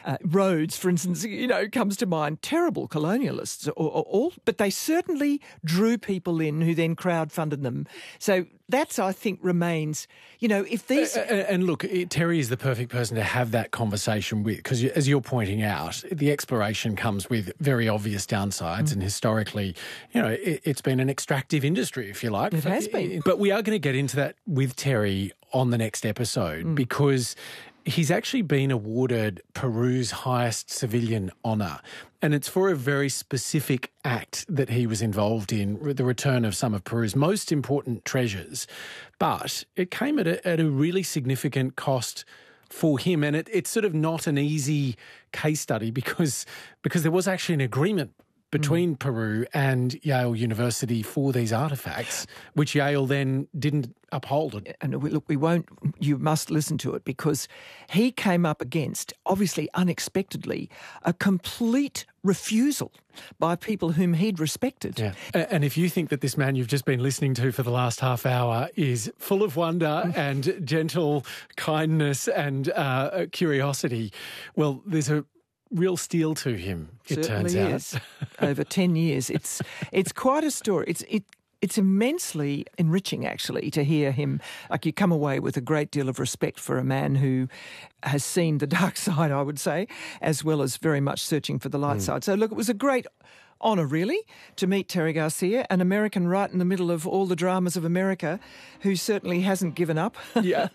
Rhodes, for instance, comes to mind. Terrible colonialists, all, but they certainly drew people in who then crowdfunded them. So that's, I think, remains, if these... And look, Terry is the perfect person to have that conversation with, because as you're pointing out, the exploration comes with very obvious downsides, and historically, it's been an extractive industry, if you like. It has been. But we are going to get into that with Terry on the next episode, because he's actually been awarded Peru's highest civilian honour, and it's for a very specific act that he was involved in, the return of some of Peru's most important treasures. But it came at a really significant cost for him, and it's sort of not an easy case study because there was actually an agreement between Peru and Yale University for these artefacts, which Yale then didn't uphold. And look, you must listen to it, because he came up against, obviously unexpectedly, a complete refusal by people whom he'd respected. Yeah. And if you think that this man you've just been listening to for the last half hour is full of wonder and gentle kindness and curiosity, well, there's a real steel to him, it turns out. Is. Over 10 years. It's quite a story. It's immensely enriching, actually, to hear him. Like, you come away with a great deal of respect for a man who has seen the dark side, I would say, as well as very much searching for the light side. So, look, it was a great honour, really, to meet Terry Garcia, an American right in the middle of all the dramas of America, who certainly hasn't given up. Yeah.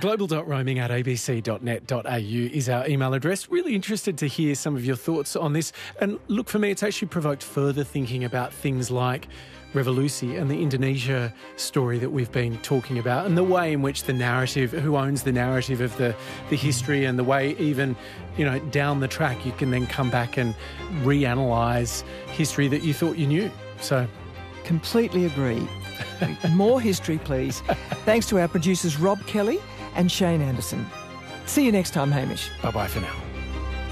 Global.roaming@abc.net.au is our email address. Really interested to hear some of your thoughts on this. And look, for me, it's actually provoked further thinking about things like Revolusi and the Indonesia story that we've been talking about, and the way in which the narrative, who owns the narrative of the history, and the way even, down the track you can then come back and reanalyse history that you thought you knew. So, completely agree. More history, please. Thanks to our producers Rob Kelly and Shane Anderson. See you next time, Hamish. Bye-bye for now.